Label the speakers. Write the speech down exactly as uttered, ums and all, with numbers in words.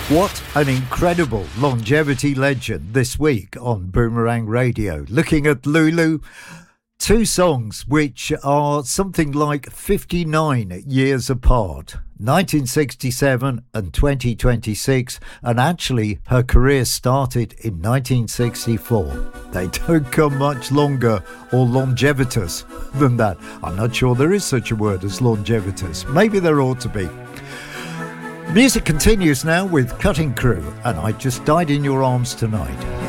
Speaker 1: What an incredible longevity legend this week on Boomerang Radio. Looking at Lulu, two songs which are something like fifty-nine years apart. nineteen sixty-seven and twenty twenty-six, and actually her career started in nineteen sixty-four. They don't come much longer or longevitous than that. I'm not sure there is such a word as longevitous. Maybe there ought to be. Music continues now with Cutting Crew and I Just Died in Your Arms Tonight.